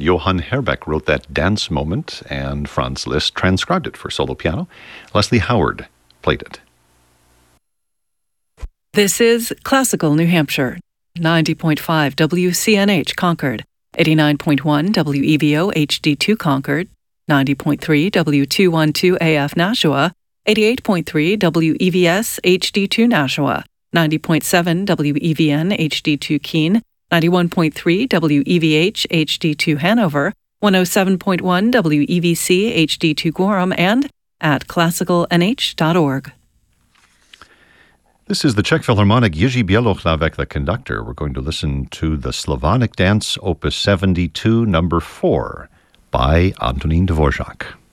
Johann Herbeck wrote that dance moment, and Franz Liszt transcribed it for solo piano. Leslie Howard played it. This is Classical New Hampshire, 90.5 WCNH Concord, 89.1 WEVO HD2 Concord, 90.3 W212 AF Nashua, 88.3 WEVS HD2 Nashua, 90.7 WEVN HD2 Keene, 91.3 WEVH HD2 Hanover, 107.1 WEVC HD2 Gorham, and at classicalnh.org. This is the Czech Philharmonic Jiří Bělohlavek, the conductor. We're going to listen to the Slavonic Dance, Opus 72, number 4, by Antonín Dvořák.